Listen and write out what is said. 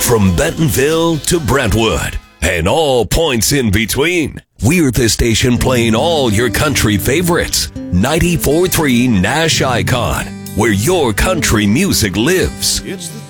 From Bentonville to Brentwood and all points in between, we're the station playing all your country favorites. 94.3 Nash Icon, where your country music lives.